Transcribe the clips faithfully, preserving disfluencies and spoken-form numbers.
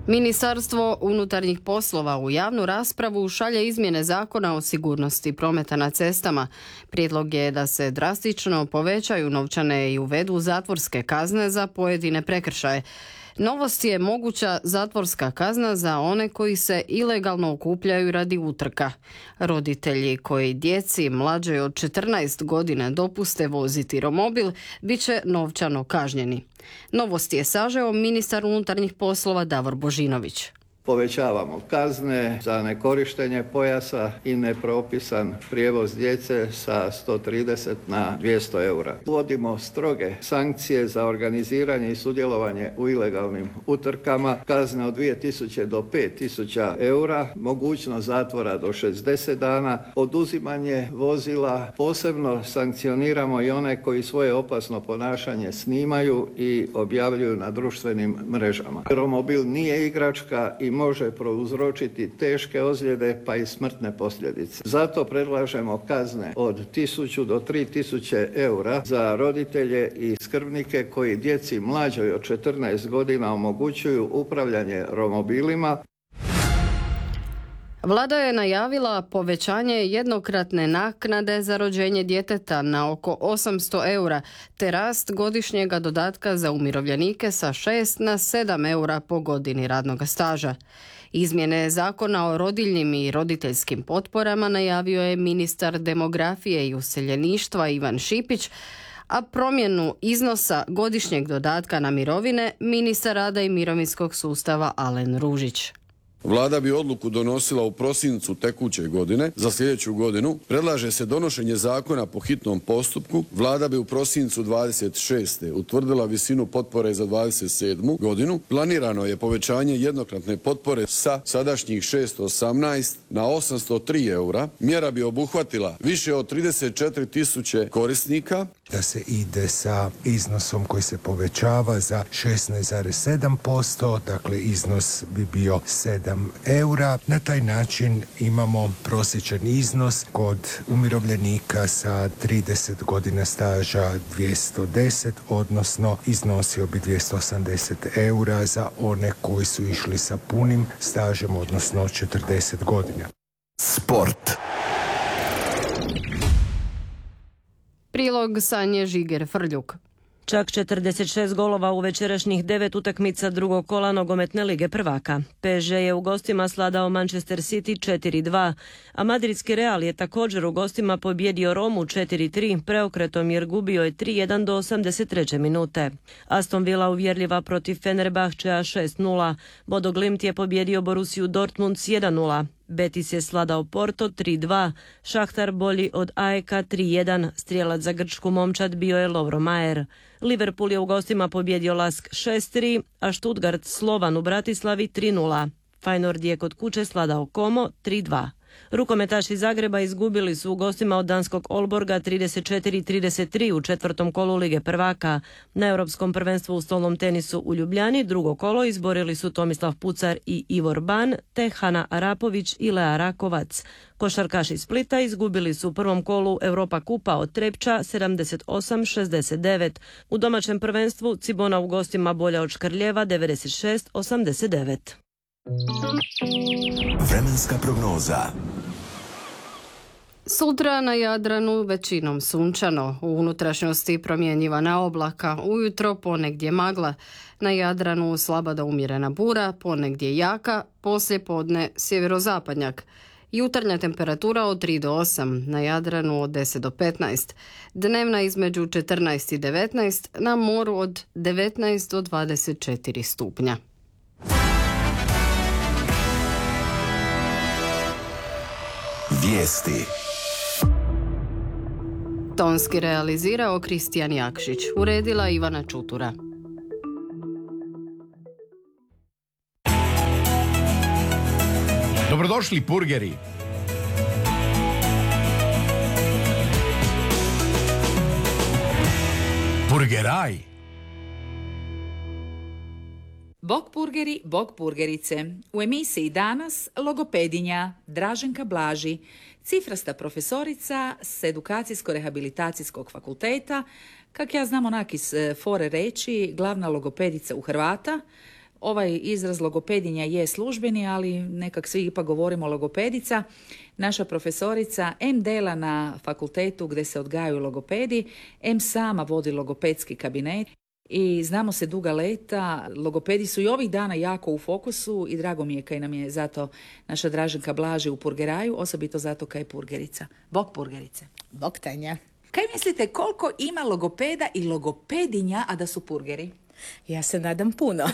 Ministarstvo unutarnjih poslova u javnu raspravu šalje izmjene zakona o sigurnosti prometa na cestama. Prijedlog je da se drastično povećaju novčane i uvedu zatvorske kazne za pojedine prekršaje. Novost je moguća zatvorska kazna za one koji se ilegalno okupljaju radi utrka. Roditelji koji djeci mlađoj od četrnaest godina dopuste voziti romobil bit će novčano kažnjeni. Novost je sažeo ministar unutarnjih poslova Davor Božinović. Povećavamo kazne za nekorištenje pojasa i nepropisan prijevoz djece sa sto trideset na dvjesto eura. Uvodimo stroge sankcije za organiziranje i sudjelovanje u ilegalnim utrkama, kazne od dvije tisuće do pet tisuća eura, mogućnost zatvora do šezdeset dana, oduzimanje vozila, posebno sankcioniramo i one koji svoje opasno ponašanje snimaju i objavljuju na društvenim mrežama. Romobil nije igračka i može prouzročiti teške ozljede pa i smrtne posljedice. Zato predlažemo kazne od tisuću do tri tisuće eura za roditelje i skrbnike koji djeci mlađoj od četrnaest godina omogućuju upravljanje romobilima. Vlada je najavila povećanje jednokratne naknade za rođenje djeteta na oko osamsto eura, te rast godišnjega dodatka za umirovljenike sa šest na sedam eura po godini radnog staža. Izmjene zakona o rodiljnim i roditeljskim potporama najavio je ministar demografije i useljeništva Ivan Šipić, a promjenu iznosa godišnjeg dodatka na mirovine ministar rada i mirovinskog sustava Alen Ružić. Vlada bi odluku donosila u prosincu tekuće godine. Za sljedeću godinu predlaže se donošenje zakona po hitnom postupku. Vlada bi u prosincu dvadeset šeste utvrdila visinu potpore za dvadeset sedmu godinu. Planirano je povećanje jednokratne potpore sa sadašnjih šesto osamnaest na osamsto tri eura. Mjera bi obuhvatila više od trideset četiri tisuće korisnika. Da se ide sa iznosom koji se povećava za šesnaest zarez sedam posto, dakle iznos bi bio sedam eura. Na taj način imamo prosječan iznos kod umirovljenika sa trideset godina staža dvjesto deset, odnosno iznosio bi dvjesto osamdeset eura za one koji su išli sa punim stažem, odnosno četrdeset godina. Sport. Prilog Sanje Žiger-Frljuk. Čak četrdeset šest golova u večerašnjih devet utakmica drugog kola nogometne lige prvaka. P S G je u gostima sladao Manchester City četiri dva, a madridski Real je također u gostima pobjedio Romu četiri tri, preokretom jer gubio je tri jedan do osamdeset treće minute. Aston Villa uvjerljiva protiv Fenerbahčea šest nula, Bodo Glimt je pobjedio Borussiju Dortmund s jedan nula. Betis je sladao Porto tri dva, Šahtar bolji od A E K tri jedan, strijelac za grčku momčad bio je Lovro Majer. Liverpool je u gostima pobjedio Lask šest tri, a Stuttgart Slovan u Bratislavi tri nula. Feyenoord je kod kuće sladao Como tri dva. Rukometaši Zagreba izgubili su u gostima od danskog Olborga trideset četiri trideset tri u četvrtom kolu Lige prvaka. Na Europskom prvenstvu u stolnom tenisu u Ljubljani drugo kolo izborili su Tomislav Pucar i Ivor Ban, te Hana Arapović i Lea Rakovac. Košarkaši Splita izgubili su u prvom kolu Europa kupa od Trepča sedamdeset osam šezdeset devet. U domaćem prvenstvu Cibona u gostima bolja od Škrljeva devedeset šest osamdeset devet. Vremenska prognoza. Sutra na Jadranu većinom sunčano, u unutrašnjosti promjenjivana oblaka, ujutro ponegdje magla, na Jadranu slaba do umjerena bura, ponegdje jaka, poslijepodne sjeverozapadnjak. Jutarnja temperatura od tri do osam, na Jadranu od deset do petnaest, dnevna između četrnaest i devetnaest, na moru od devetnaest do dvadeset četiri stupnja. Vijesti. Tonski realizirao Kristijan Jakšić, uredila Ivana Čutura. Dobrodošli burgeri. Burgeraj. Bok burgeri, bok burgerice. U emisiji danas logopedinja Draženka Blaži, cifrasta profesorica s edukacijsko-rehabilitacijskog fakulteta, kak ja znam onak iz fore reći, glavna logopedica u Hrvata, Ovaj izraz logopedinja je službeni, ali nekak svi ipak govorimo logopedica. Naša profesorica em dela na fakultetu gdje se odgajaju logopedi, em sama vodi logopedski kabinet i znamo se duga leta. Logopedi su i ovih dana jako u fokusu i drago mi je kaj nam je zato naša Draženka Blaži u Purgeraju, osobito zato kaj je purgerica. Bog purgerice. Bog Tanja. Kaj mislite koliko ima logopeda i logopedinja, a da su purgeri? Ja se nadam puno.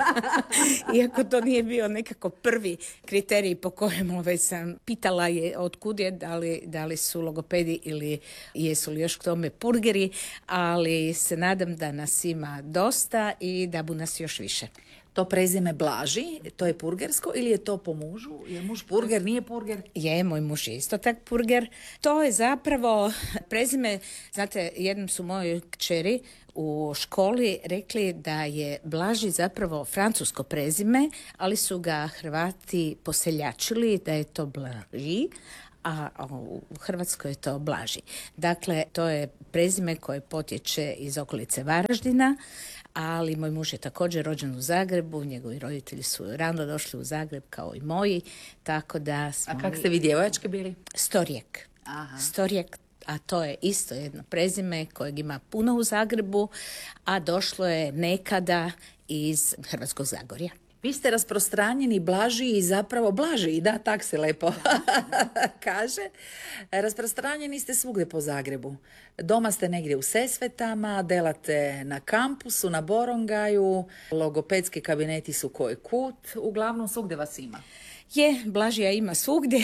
Iako to nije bio nekako prvi kriterij po kojem već sam pitala je otkud je, da li, da li su logopedi ili jesu li još k tome purgeri, ali se nadam da nas ima dosta i da bu nas još više. To prezime Blaži, to je purgersko ili je to po mužu? Je muž purger, nije purger? Je, moj muž je isto tak purger. To je zapravo prezime, znate, jednom su moje kćeri u školi rekli da je Blaži zapravo francusko prezime, ali su ga Hrvati poseljačili da je to Blaži, a u Hrvatskoj je to Blaži. Dakle, to je prezime koje potječe iz okolice Varaždina, ali moj muž je također rođen u Zagrebu, njegovi roditelji su rano došli u Zagreb kao i moji, tako da smo... A kak ste vi djevojačke bili? Storijek. Aha. Storijek, a to je isto jedno prezime kojeg ima puno u Zagrebu, a došlo je nekada iz Hrvatskog Zagorja. Vi ste rasprostranjeni Blaži i zapravo Blaži, da, tak se lepo kaže. Rasprostranjeni ste svugdje po Zagrebu. Doma ste negdje u Sesvetama, delate na kampusu, na Borongaju, logopedski kabineti su koji kut, uglavnom svugdje vas ima. Je, Blažija ima svugdje.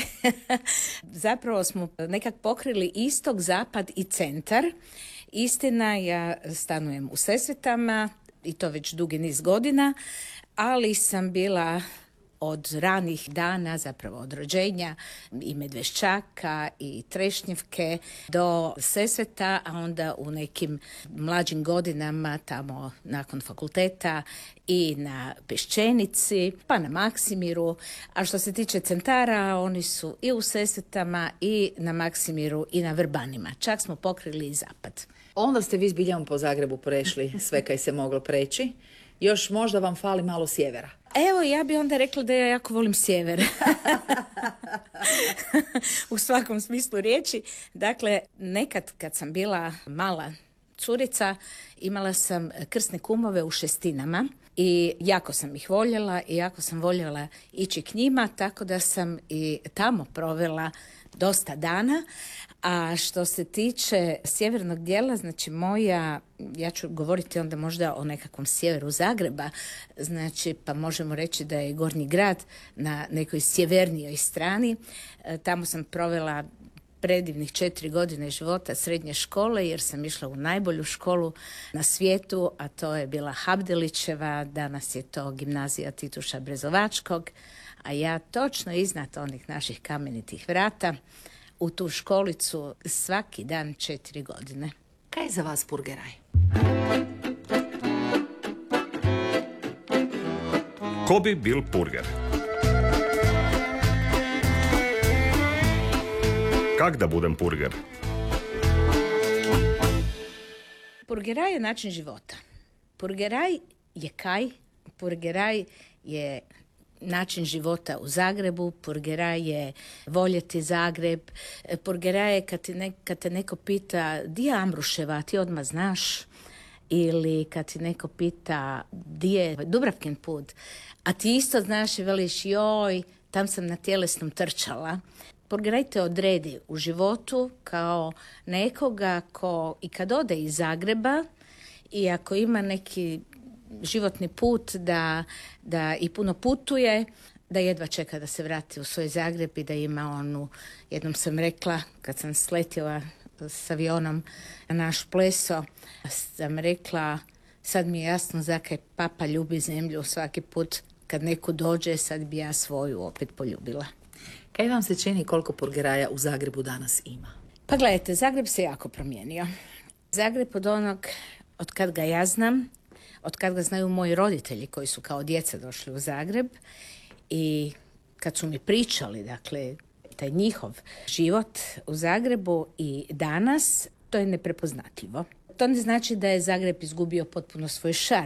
Zapravo smo nekak pokrili istok, zapad i centar. Istina, ja stanujem u Sesvetama i to već dugi niz godina, ali sam bila od ranih dana, zapravo od rođenja, i Medveščaka i Trešnjevke do Sesveta, a onda u nekim mlađim godinama tamo nakon fakulteta i na Peščenici, pa na Maksimiru. A što se tiče centara, oni su i u Sesvetama i na Maksimiru i na Vrbanima. Čak smo pokrili i zapad. Onda ste vi zbiljom po Zagrebu prešli sve kaj se moglo preći. Još možda vam fali malo sjevera. Evo, ja bi onda rekla da ja jako volim sjever. U svakom smislu riječi. Dakle, nekad kad sam bila mala curica, imala sam krsne kumove u Šestinama i jako sam ih voljela i jako sam voljela ići k njima, tako da sam i tamo provela dosta dana. A što se tiče sjevernog dijela, znači moja, ja ću govoriti onda možda o nekakvom sjeveru Zagreba, znači pa možemo reći da je Gornji grad na nekoj sjevernijoj strani. E, tamo sam provela predivnih četiri godine života srednje škole, jer sam išla u najbolju školu na svijetu, a to je bila Habdelićeva, danas je to gimnazija Tituša Brezovačkog, a ja točno iznad onih naših kamenitih vrata u tu školicu svaki dan četiri godine. Kaj je za vas purgeraj? Ko bi bil purger? Kak da budem purger? Purgeraj je način života. Purgeraj je kaj? Purgeraj je način života u Zagrebu, purgeraj je voljeti Zagreb, purgeraj je kad, ti ne, kad te neko pita di je Ambruševa, ti odmah znaš, ili kad ti neko pita di je Dubravkin put, a ti isto znaš i veliš joj, tam sam na tjelesnom trčala. Purgeraj te odredi u životu kao nekoga ko i kad ode iz Zagreba i ako ima neki životni put da, da i puno putuje, da jedva čeka da se vrati u svoj Zagreb i da ima onu, jednom sam rekla kad sam sletjela s avionom na naš pleso, sam rekla sad mi je jasno zakaj papa ljubi zemlju svaki put kad neko dođe, sad bi ja svoju opet poljubila. Kaj vam se čini koliko purgeraja u Zagrebu danas ima? Pa gledajte, Zagreb se jako promijenio. Zagreb od onog, od kad ga ja znam, od kad ga znaju moji roditelji koji su kao djeca došli u Zagreb i kad su mi pričali, dakle, taj njihov život u Zagrebu i danas, to je neprepoznatljivo. To ne znači da je Zagreb izgubio potpuno svoj šarm.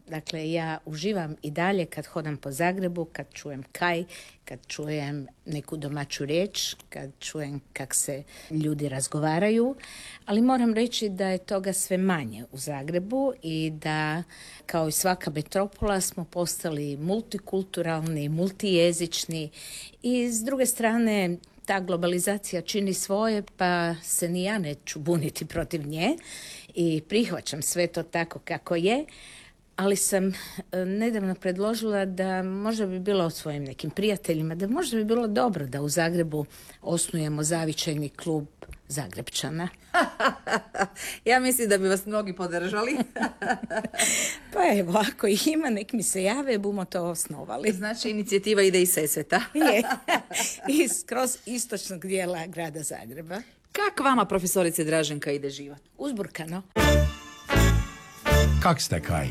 Dakle, ja uživam i dalje kad hodam po Zagrebu, kad čujem kaj, kad čujem neku domaću riječ, kad čujem kak se ljudi razgovaraju, ali moram reći da je toga sve manje u Zagrebu i da, kao i svaka metropola, smo postali multikulturalni, multijezični i s druge strane ta globalizacija čini svoje, pa se ni ja neću buniti protiv nje i prihvaćam sve to tako kako je. Ali sam nedavno predložila da možda bi bilo svojim nekim prijateljima, da možda bi bilo dobro da u Zagrebu osnujemo zavičajni klub Zagrebčana. Ja mislim da bi vas mnogi podržali. Pa evo, ako ih ima, nek mi se jave, bumo to osnovali. Znači, inicijativa ide iz Sesveta. Je, iz kroz istočnog dijela grada Zagreba. Kak vama, profesorice Draženka, ide život? Uzburkano. Kak ste kaj?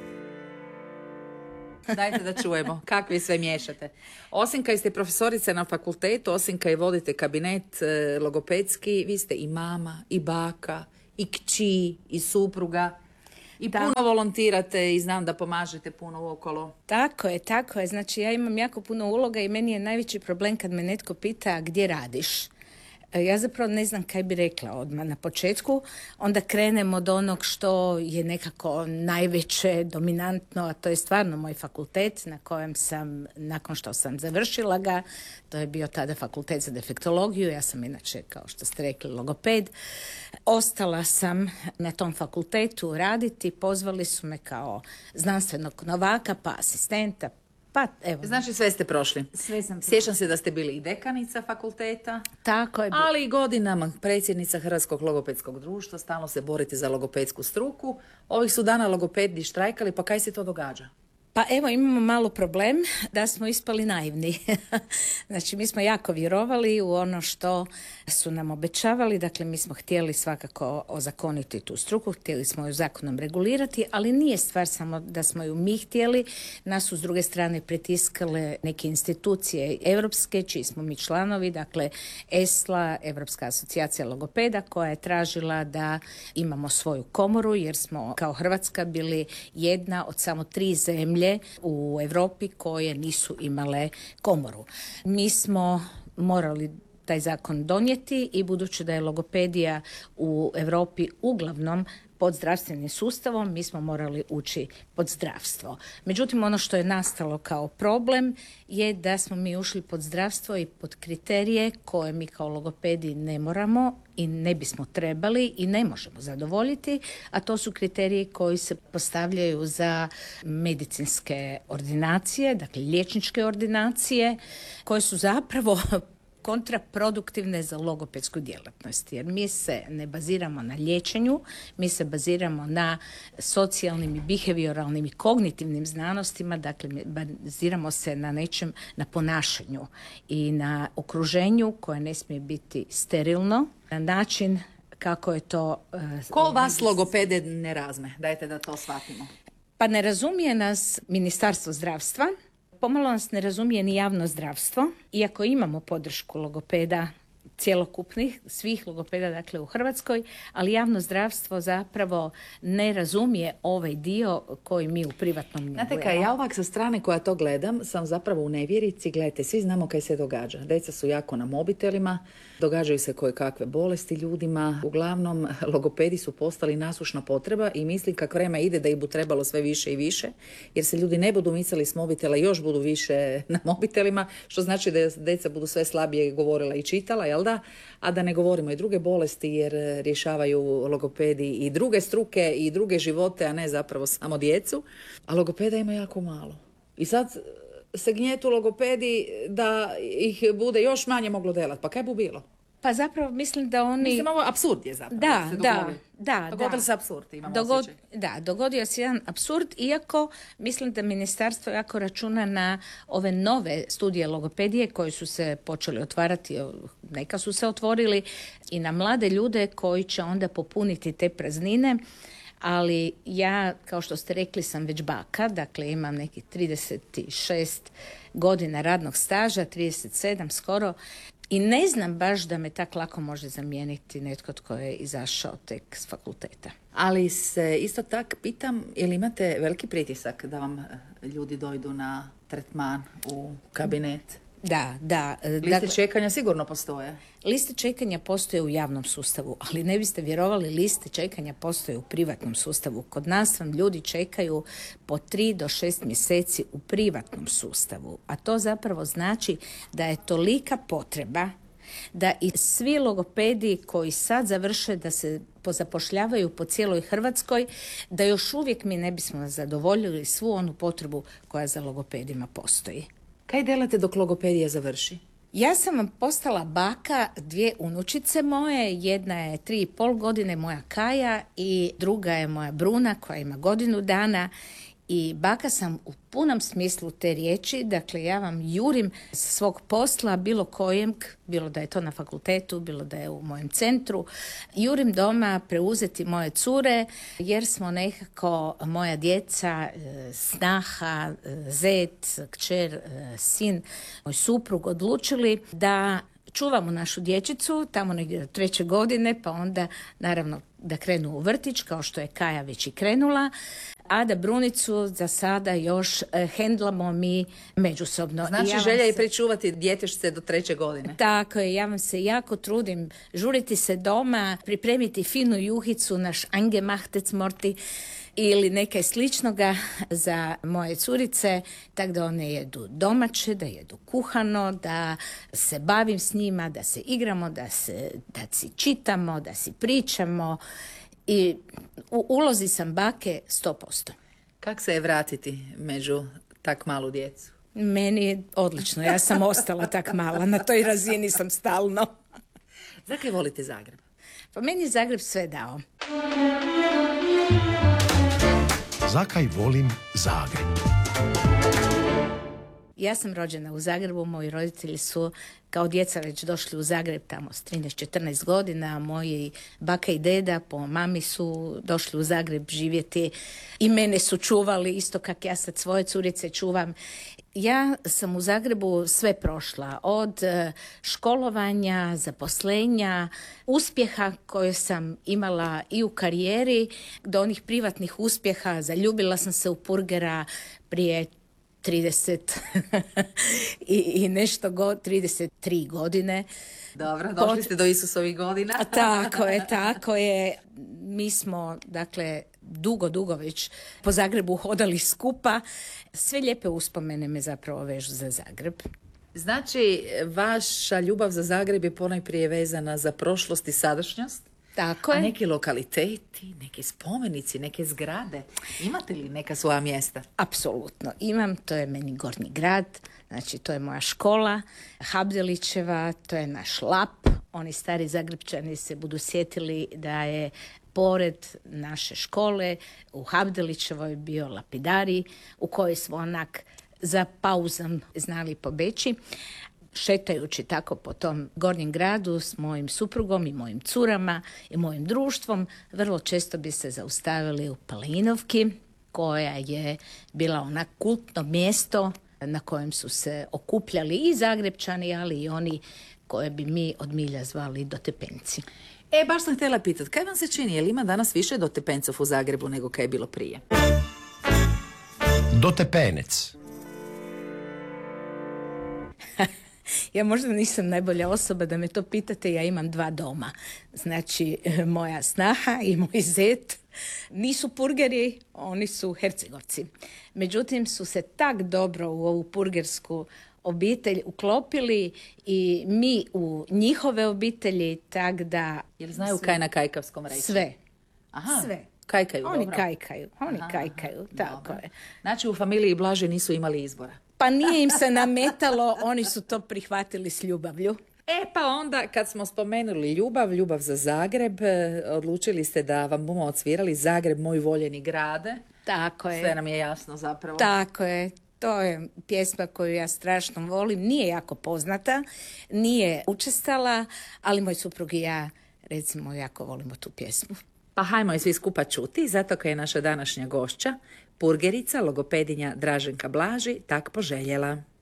Dajte da čujemo. Kakvi sve miješate? Osim kaj ste profesorice na fakultetu, osim kaj vodite kabinet e, logopedski, vi ste i mama, i baka, i kći, i supruga. I da. Puno volontirate i znam da pomažete puno okolo. Tako je, tako je. Znači, ja imam jako puno uloga i meni je najveći problem kad me netko pita gdje radiš. Ja zapravo ne znam kaj bi rekla odmah na početku. Onda krenem od onog što je nekako najveće, dominantno, a to je stvarno moj fakultet na kojem sam, nakon što sam završila ga, to je bio tada fakultet za defektologiju, ja sam inače, kao što ste rekli, logoped. Ostala sam na tom fakultetu raditi, pozvali su me kao znanstvenog novaka, pa asistenta, pa evo. Znači sve ste prošli. Sve sam Sjećam se da ste bili i dekanica fakulteta. Tako je. Ali i godinama predsjednica Hrvatskog logopedskog društva, stalno se borite za logopedsku struku. Ovih su dana logopedi štrajkali, pa kaj se to događa? Pa evo, imamo malo problem da smo ispali naivni. Znači, mi smo jako vjerovali u ono što su nam obećavali. Dakle, mi smo htjeli svakako ozakoniti tu struku, htjeli smo ju zakonom regulirati, ali nije stvar samo da smo ju mi htjeli. Nas su s druge strane pritiskale neke institucije evropske, čiji smo mi članovi, dakle E S L A, Evropska asocijacija logopeda, koja je tražila da imamo svoju komoru, jer smo kao Hrvatska bili jedna od samo tri zemlje u Europi koje nisu imale komoru. Mi smo morali taj zakon donijeti i budući da je logopedija u Europi uglavnom pod zdravstvenim sustavom, mi smo morali ući pod zdravstvo. Međutim, ono što je nastalo kao problem je da smo mi ušli pod zdravstvo i pod kriterije koje mi kao logopedi ne moramo i ne bismo trebali i ne možemo zadovoljiti, a to su kriteriji koji se postavljaju za medicinske ordinacije, dakle liječničke ordinacije, koje su zapravo kontraproduktivne za logopedsku djelatnost, jer mi se ne baziramo na liječenju, mi se baziramo na socijalnim i behavioralnim i kognitivnim znanostima, dakle baziramo se na nečem, na ponašanju i na okruženju koje ne smije biti sterilno, na način kako je to... Uh, Ko vas logopede ne razme? Dajte da to shvatimo. Pa ne razumije nas Ministarstvo zdravstva, pomalo nas ne razumije ni javno zdravstvo, iako imamo podršku logopeda cjelokupnih, svih logopeda dakle u Hrvatskoj, ali javno zdravstvo zapravo ne razumije ovaj dio koji mi u privatnom njegujemo. Znate kaj, ja ovak sa strane koja to gledam sam zapravo u nevjerici. Gledajte, svi znamo kaj se događa. Djeca su jako na mobitelima, događaju se koje kakve bolesti ljudima. Uglavnom, logopedi su postali nasušna potreba i mislim kak vreme ide da ih bu trebalo sve više i više, jer se ljudi ne budu mislili s mobitela, još budu više na mobitelima, što znači da djeca budu sve slabije govorila i čitala, jel da? A da ne govorimo i druge bolesti, jer rješavaju logopedi i druge struke i druge živote, a ne zapravo samo djecu. A logopeda ima jako malo. I sad se gnjetu logopedi da ih bude još manje moglo delati. Pa kaj bu bilo? Pa zapravo mislim da oni... Mislim, ovo apsurd je zapravo. Da, se da, da. Dogodili da. se apsurd, imamo Dogod... osjećaj. Da, dogodio se jedan apsurd, iako mislim da ministarstvo jako računa na ove nove studije logopedije koje su se počeli otvarati, neka su se otvorili, i na mlade ljude koji će onda popuniti te praznine. Ali ja, kao što ste rekli, sam već baka, dakle imam nekih trideset šest godina radnog staža, trideset sedam skoro, i ne znam baš da me tak lako može zamijeniti netko tko je izašao tek s fakulteta. Ali se isto tak pitam, jel imate veliki pritisak da vam ljudi dojdu na tretman u kabinet? Da, da. Liste Dakle, čekanja sigurno postoje. liste čekanja postoje u javnom sustavu, ali ne biste vjerovali, liste čekanja postoje u privatnom sustavu. Kod nas vam ljudi čekaju po tri do šest mjeseci u privatnom sustavu, a to zapravo znači da je tolika potreba da i svi logopedi koji sad završe da se pozapošljavaju po cijeloj Hrvatskoj, da još uvijek mi ne bismo zadovoljili svu onu potrebu koja za logopedima postoji. Kaj delate dok logopedija završi? Ja sam vam postala baka dvije unučice moje, jedna je tri i pol godine, moja Kaja, i druga je moja Bruna koja ima godinu dana. I baka sam u punom smislu te riječi, dakle ja vam jurim sa svog posla bilo kojeg, bilo da je to na fakultetu, bilo da je u mojem centru, jurim doma preuzeti moje cure jer smo nekako moja djeca, snaha, zet, kćer, sin, moj suprug odlučili da čuvamo našu dječicu tamo negdje do treće godine, pa onda naravno da krenu u vrtić kao što je Kaja već i krenula, a da Brunicu za sada još eh, hendlamo mi međusobno. Znači ja želja se... je pričuvati djetešce do treće godine. Tako je, ja vam se jako trudim žuriti se doma, pripremiti finu juhicu, naš angemachtecmorti ili neke sličnoga za moje curice, tako da one jedu domaće, da jedu kuhano, da se bavim s njima, da se igramo, da, se, da si čitamo, da si pričamo. I u ulozi sam bake sto posto. Kak se je vratiti među tak malu djecu? Meni je odlično, ja sam ostala tak mala, na toj razini sam stalno. Zakaj volite Zagreb? Pa meni je Zagreb sve dao. Zakaj volim Zagreb? Ja sam rođena u Zagrebu, moji roditelji su kao djeca već došli u Zagreb tamo s trinaest četrnaest godina, moji baka i deda po mami su došli u Zagreb živjeti i mene su čuvali isto kak ja sad svoje curice čuvam. Ja sam u Zagrebu sve prošla, od školovanja, zaposlenja, uspjeha koje sam imala i u karijeri, do onih privatnih uspjeha. Zaljubila sam se u Purgera prije trideset i, i nešto go, trideset tri godine. Dobro, došli Pod... ste do Isusovih godina. A tako je, tako je. Mi smo, dakle, dugo, dugo već po Zagrebu hodali skupa. Sve lijepe uspomene me zapravo vežu za Zagreb. Znači, vaša ljubav za Zagreb je ponajprije vezana za prošlost i sadašnjost? Tako je. A neki lokaliteti, neki spomenici, neke zgrade, imate li neka svoja mjesta? Apsolutno imam, to je meni Gornji grad, znači to je moja škola, Habdelićeva, to je naš Lap. Oni stari Zagrebčani se budu sjetili da je pored naše škole u Habdelićevoj bio lapidari u kojoj smo onak za pauzom znali pobeći. Šetajući tako po tom Gornjem gradu s mojim suprugom i mojim curama i mojim društvom, vrlo često bi se zaustavili u Palinovki, koja je bila onak kultno mjesto na kojem su se okupljali i Zagrebčani, ali i oni koje bi mi od milja zvali dotepenci. E, baš sam htjela pitati, kaj vam se čini, je li ima danas više dotepencov u Zagrebu nego kaj je bilo prije? Dotepenec. Ja možda nisam najbolja osoba da me to pitate, ja imam dva doma. Znači, moja snaha i moj zet nisu Purgeri, oni su Hercegovci. Međutim, su se tak dobro u ovu purgersku obitelj uklopili i mi u njihove obitelji, tak da... Jer znaju sve, kaj na kajkavskom reći? Sve. Aha. Sve. Kajkaju, oni dobro. Kajkaju, oni Aha, kajkaju, tako dobro. je. Znači, u familiji Blaže nisu imali izbora? Pa nije im se nametalo, oni su to prihvatili s ljubavlju. E pa onda kad smo spomenuli ljubav, ljubav za Zagreb, odlučili ste da vam bomo odsvirali Zagreb, moj voljeni grade. Tako je. Sve nam je jasno zapravo. Tako je. To je pjesma koju ja strašno volim. Nije jako poznata, nije učestala, ali moj suprug i ja, recimo, jako volimo tu pjesmu. Pa hajmo je svi skupa čuti, zato kad je naša današnja gošća, purgerica, logopedinja Draženka Blaži, tak poželjela.